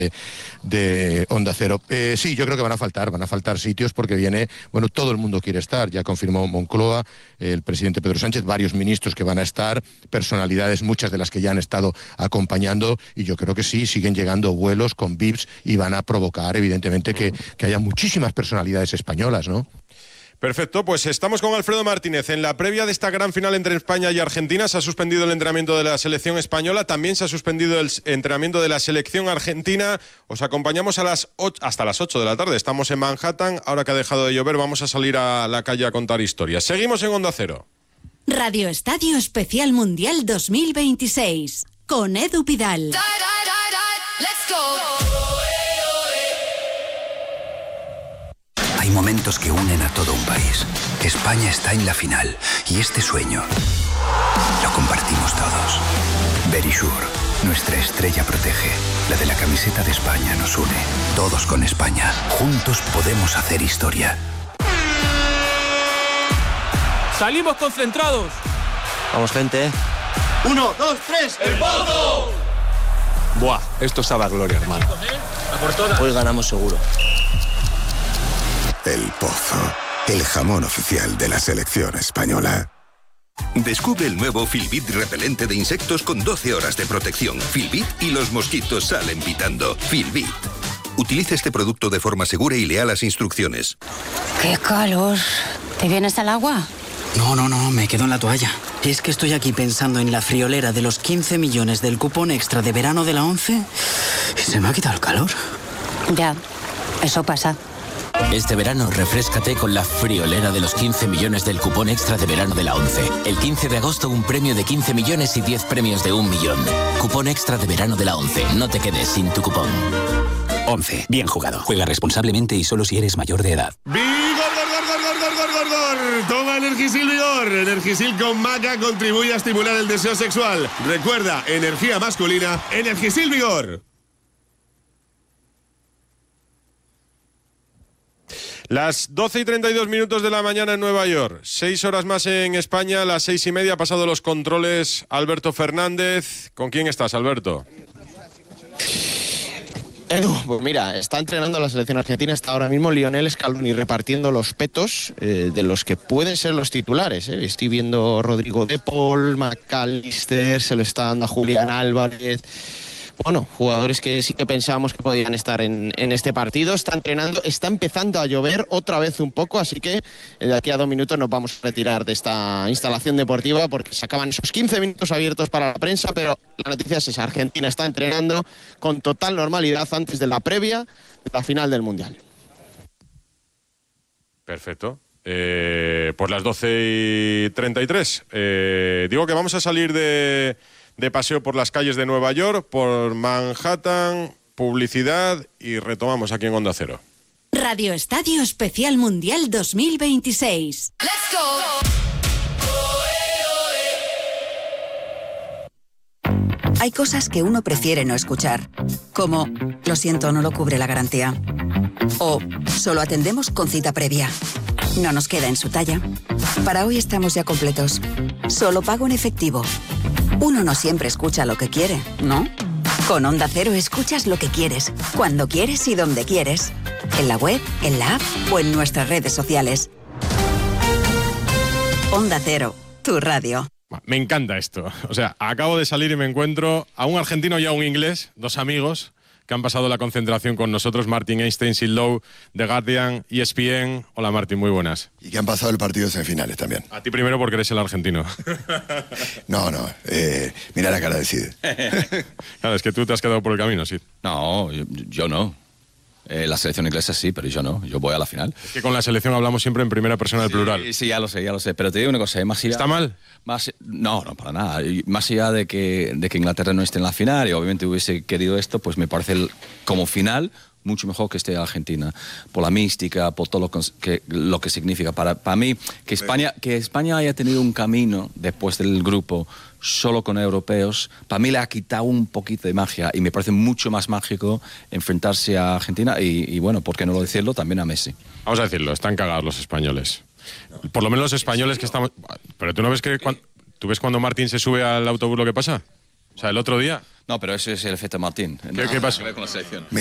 de Onda Cero. Sí, yo creo que van a faltar sitios porque viene, bueno, todo el mundo quiere estar, ya confirmó Moncloa, el presidente Pedro Sánchez, varios ministros que van a estar, personalidades, muchas de las que ya han estado acompañando, y yo creo que sí, siguen llegando vuelos con VIPs y van a provocar, evidentemente, que haya muchísimas personalidades españolas, ¿no? Perfecto, pues estamos con Alfredo Martínez. En la previa de esta gran final entre España y Argentina se ha suspendido el entrenamiento de la selección española, también se ha suspendido el entrenamiento de la selección argentina. Os acompañamos hasta las 8 de la tarde. Estamos en Manhattan, ahora que ha dejado de llover vamos a salir a la calle a contar historias. Seguimos en Onda Cero. Radio Estadio Especial Mundial 2026 con Edu Pidal. Let's go. Hay momentos que unen a todo un país. España está en la final y este sueño lo compartimos todos. Verisure, nuestra estrella protege. La de la camiseta de España nos une. Todos con España. Juntos podemos hacer historia. ¡Salimos concentrados! Vamos, gente. 1, 2, 3. ¡El Pozo! Buah, esto sabe a gloria, hermano. Hoy ganamos seguro. El Pozo, el jamón oficial de la selección española. Descubre el nuevo Filbit repelente de insectos con 12 horas de protección. Filbit y los mosquitos salen pitando. Filbit. Utiliza este producto de forma segura y lea las instrucciones. ¡Qué calor! ¿Te vienes al agua? No, me quedo en la toalla. Es que estoy aquí pensando en la friolera de los 15 millones del cupón extra de verano de la ONCE y se me ha quitado el calor. Ya, eso pasa. Este verano refréscate con la friolera de los 15 millones del cupón extra de verano de la ONCE. El 15 de agosto un premio de 15 millones y 10 premios de 1 millón. Cupón extra de verano de la ONCE. No te quedes sin tu cupón. ONCE. Bien jugado. Juega responsablemente y solo si eres mayor de edad. ¡Vigor! Toma Energisil Vigor. Energisil con maca contribuye a estimular el deseo sexual. Recuerda, energía masculina, Energisil Vigor. Las 12:32 de la mañana en Nueva York, 6 horas más en España, las 6:30, ha pasado los controles Alberto Fernández. ¿Con quién estás, Alberto? Edu, pues mira, está entrenando a la selección argentina, está ahora mismo Lionel Scaloni repartiendo los petos de los que pueden ser los titulares. Estoy viendo Rodrigo de Paul, McAllister, se lo está dando a Julián Álvarez. Bueno, jugadores que sí que pensábamos que podían estar en este partido. Está entrenando, está empezando a llover otra vez un poco, así que de aquí a 2 minutos nos vamos a retirar de esta instalación deportiva porque se acaban esos 15 minutos abiertos para la prensa, pero la noticia es esa: Argentina está entrenando con total normalidad antes de la previa de la final del Mundial. Perfecto. Pues las 12:33. Digo que vamos a salir de paseo por las calles de Nueva York, por Manhattan, publicidad y retomamos aquí en Onda Cero. Radio Estadio Especial Mundial 2026. Let's go. Hay cosas que uno prefiere no escuchar, como lo siento, no lo cubre la garantía, o solo atendemos con cita previa. No nos queda en su talla. Para hoy estamos ya completos. Solo pago en efectivo. Uno no siempre escucha lo que quiere, ¿no? Con Onda Cero escuchas lo que quieres, cuando quieres y donde quieres. En la web, en la app o en nuestras redes sociales. Onda Cero, tu radio. Me encanta esto. O sea, acabo de salir y me encuentro a un argentino y a un inglés, 2 amigos que han pasado la concentración con nosotros. Martin Einstein, Sid Lowe, The Guardian, ESPN. Hola Martin, muy buenas. Y que han pasado el partido de semifinales también. A ti primero porque eres el argentino. No, mira la cara de Sid. Claro, es que tú te has quedado por el camino, Sid. No, yo no. La selección inglesa sí, pero yo no. Yo voy a la final. Es que con la selección hablamos siempre en primera persona del plural. Sí, ya lo sé. Pero te digo una cosa, más allá... ¿Está mal? No, para nada. Y más allá de que Inglaterra no esté en la final, y obviamente hubiese querido esto, pues me parece como final mucho mejor que esté Argentina, por la mística, por todo lo que significa. Para mí, que España haya tenido un camino después del grupo solo con europeos, para mí le ha quitado un poquito de magia y me parece mucho más mágico enfrentarse a Argentina y bueno, ¿por qué no lo decirlo? También a Messi. Vamos a decirlo, están cagados los españoles. Por lo menos los españoles que estamos... Pero tú no ves que... ¿Tú ves cuando Martín se sube al autobús lo que pasa? O sea, el otro día... No, pero ese es el efecto Martín. ¿Qué pasa? Con la selección.